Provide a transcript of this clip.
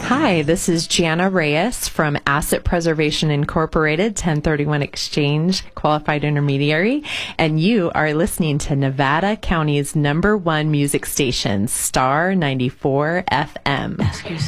Hi, this is Jana Reyes from Asset Preservation Incorporated, 1031 Exchange, Qualified Intermediary, and you are listening to Nevada County's #1 music station, Star 94 FM.